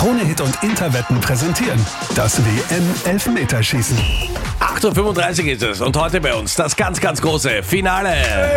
Krone-Hit und Interwetten präsentieren das WM-Elfmeterschießen. 8.35 Uhr ist es und heute bei uns das ganz, ganz große Finale.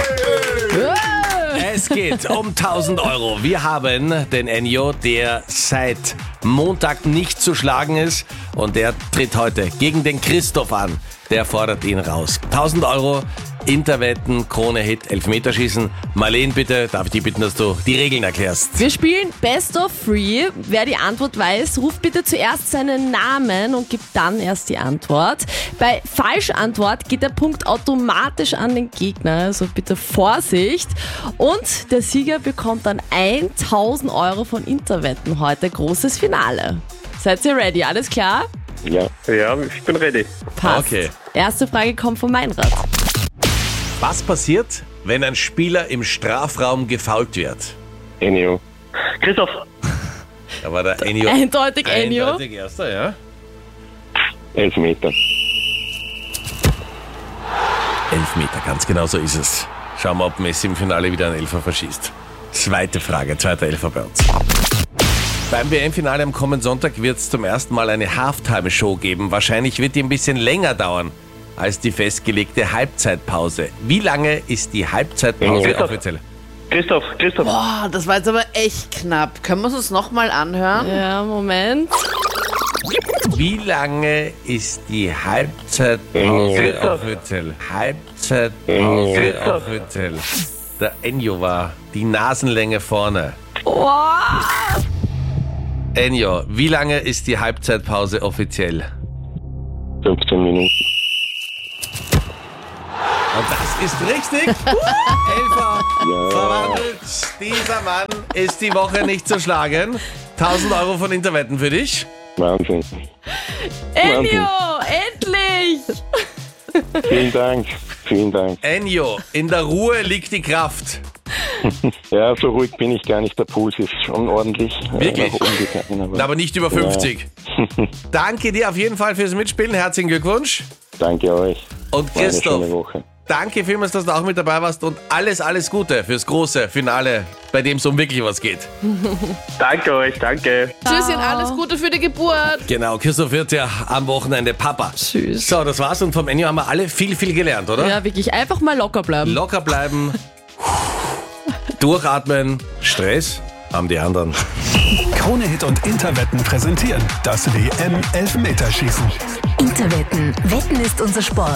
Es geht um 1.000 Euro. Wir haben den Ennio, der seit Montag nicht zu schlagen ist und der tritt heute gegen den Christoph an. Der fordert ihn raus. 1.000 Euro, Interwetten, Krone-Hit, Elfmeterschießen. Marleen, bitte, darf ich dich bitten, dass du die Regeln erklärst? Wir spielen Best of Three. Wer die Antwort weiß, ruft bitte zuerst seinen Namen und gibt dann erst die Antwort. Bei Falschantwort geht der Punkt automatisch an den Gegner, also bitte Vorsicht. Und der Sieger bekommt dann 1.000 Euro von Interwetten heute. Großes Finale. Seid ihr ready? Alles klar? Ja, ich bin ready. Passt. Okay. Erste Frage kommt von Meinrad. Was passiert, wenn ein Spieler im Strafraum gefoult wird? Ennio. Christoph. Da war der Ennio. Eindeutig Ennio. Eindeutig erster, ja. Elfmeter. Elfmeter, ganz genau so ist es. Schauen wir, ob Messi im Finale wieder einen Elfer verschießt. Zweite Frage, zweiter Elfer bei uns. Beim WM-Finale am kommenden Sonntag wird es zum ersten Mal eine Halftime-Show geben. Wahrscheinlich wird die ein bisschen länger dauern als die festgelegte Halbzeitpause. Wie lange ist die Halbzeitpause offiziell? Christoph. Boah, das war jetzt aber echt knapp. Können wir uns das nochmal anhören? Ja, Moment. Wie lange ist die Halbzeitpause offiziell? Halbzeitpause offiziell. Der Ennio war die Nasenlänge vorne. Ennio, wie lange ist die Halbzeitpause offiziell? 15 Minuten. Und das ist richtig. Elfer verwandelt. Dieser Mann ist die Woche nicht zu schlagen. 1.000 Euro von Interwetten für dich. Wahnsinn. Ennio, endlich! Vielen Dank. Ennio, in der Ruhe liegt die Kraft. Ja, so ruhig bin ich gar nicht. Der Puls ist schon ordentlich. Wirklich? Nach oben gegangen, Aber nicht über 50. Danke dir auf jeden Fall fürs Mitspielen. Herzlichen Glückwunsch. Danke euch. Und War eine schöne Christoph, Woche. danke vielmals, dass du auch mit dabei warst und alles Gute fürs große Finale, bei dem es um wirklich was geht. Danke euch, danke. Tschüsschen, alles Gute für die Geburt. Genau, Christoph wird ja am Wochenende Papa. Süß. So, das war's und vom Ennio haben wir alle viel gelernt, oder? Ja, wirklich. Einfach mal locker bleiben. Locker bleiben, durchatmen, Stress haben die anderen. Krone-Hit und Interwetten präsentieren das WM-Elfmeterschießen. Interwetten. Wetten ist unser Sport.